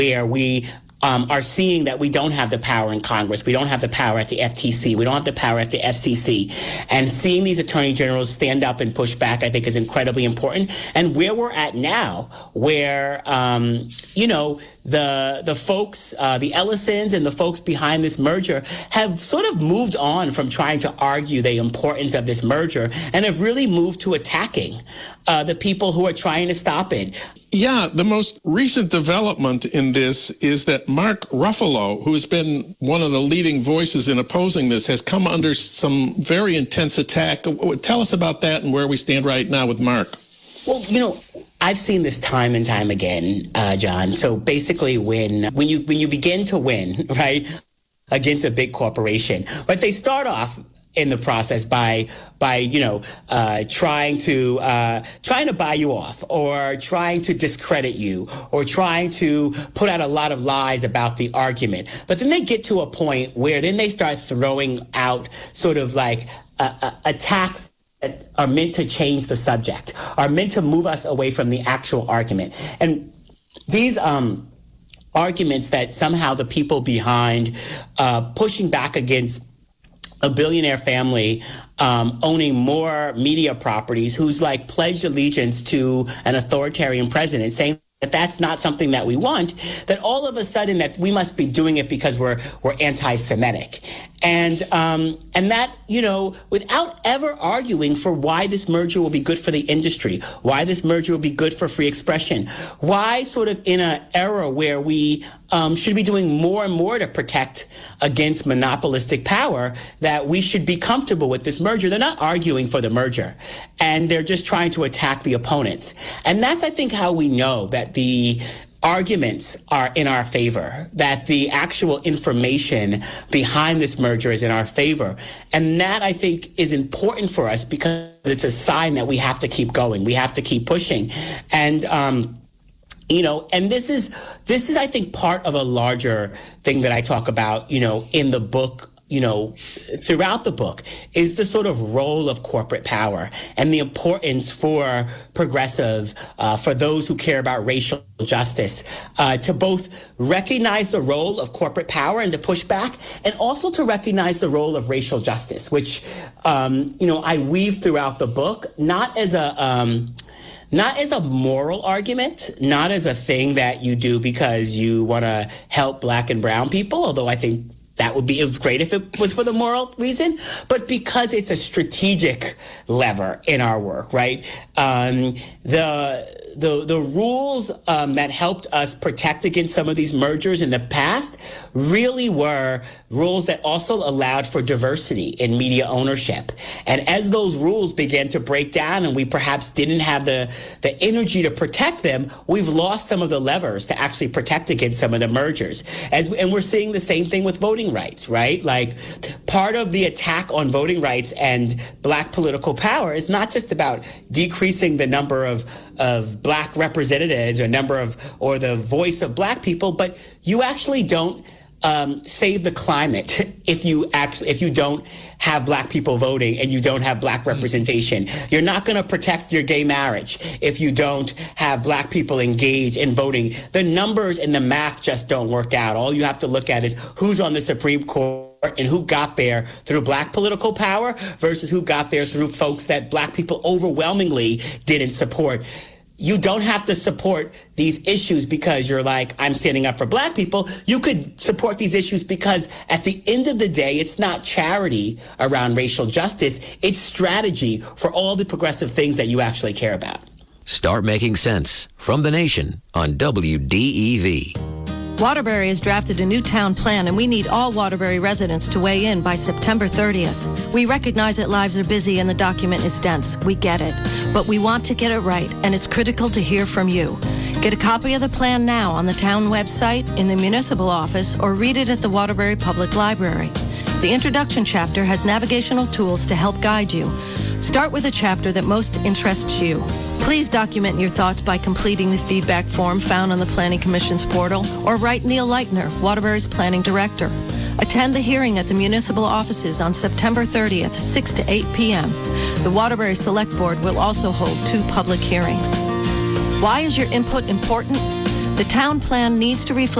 where we are seeing that we don't have the power in Congress. We don't have the power at the FTC. We don't have the power at the FCC. And seeing these attorney generals stand up and push back, I think, is incredibly important. And where we're at now, where, the folks, the Ellisons and the folks behind this merger have sort of moved on from trying to argue the importance of this merger and have really moved to attacking the people who are trying to stop it. Yeah, the most recent development in this is that Mark Ruffalo, who has been one of the leading voices in opposing this, has come under some very intense attack. Tell us about that and where we stand right now with Mark. Well, I've seen this time and time again, John. So basically when you begin to win, right, against a big corporation, but they start off in the process by trying to buy you off, or trying to discredit you, or trying to put out a lot of lies about the argument. But then they get to a point where then they start throwing out sort of like attacks that are meant to change the subject, are meant to move us away from the actual argument. And these arguments that somehow the people behind pushing back against a billionaire family owning more media properties, who's like pledged allegiance to an authoritarian president, saying that that's not something that we want, that all of a sudden that we must be doing it because we're anti-Semitic. And that, without ever arguing for why this merger will be good for the industry, why this merger will be good for free expression, why sort of in an era where we should be doing more and more to protect against monopolistic power, that we should be comfortable with this merger. They're not arguing for the merger, and they're just trying to attack the opponents. And that's, I think, how we know that the arguments are in our favor, that the actual information behind this merger is in our favor. And that, I think, is important for us because it's a sign that we have to keep going. We have to keep pushing. And, and this is, I think, part of a larger thing that I talk about, in the book, throughout the book, is the sort of role of corporate power and the importance for progressive, for those who care about racial justice, to both recognize the role of corporate power and to push back, and also to recognize the role of racial justice, which, I weave throughout the book, not as a moral argument, not as a thing that you do because you want to help black and brown people, although I think that would be great if it was for the moral reason, but because it's a strategic lever in our work, right? The rules that helped us protect against some of these mergers in the past really were rules that also allowed for diversity in media ownership. And as those rules began to break down and we perhaps didn't have the energy to protect them, we've lost some of the levers to actually protect against some of the mergers. And we're seeing the same thing with voting rights, right? Like, part of the attack on voting rights and black political power is not just about decreasing the number of black representatives or the voice of black people, but you actually don't save the climate if you don't have black people voting and you don't have black representation. You're not going to protect your gay marriage if you don't have black people engaged in voting. The numbers and the math just don't work out. All you have to look at is who's on the Supreme Court and who got there through black political power versus who got there through folks that black people overwhelmingly didn't support. You don't have to support these issues because you're like, I'm standing up for black people. You could support these issues because at the end of the day, it's not charity around racial justice. It's strategy for all the progressive things that you actually care about. Start making sense from The Nation on WDEV. Waterbury has drafted a new town plan, and we need all Waterbury residents to weigh in by September 30th. We recognize that lives are busy and the document is dense. We get it. But we want to get it right, and it's critical to hear from you. Get a copy of the plan now on the town website, in the municipal office, or read it at the Waterbury Public Library. The introduction chapter has navigational tools to help guide you. Start with a chapter that most interests you. Please document your thoughts by completing the feedback form found on the Planning Commission's portal, or write Neil Leitner, Waterbury's Planning Director. Attend the hearing at the municipal offices on September 30th, 6 to 8 p.m. The Waterbury Select Board will also hold 2 public hearings. Why is your input important? The town plan needs to reflect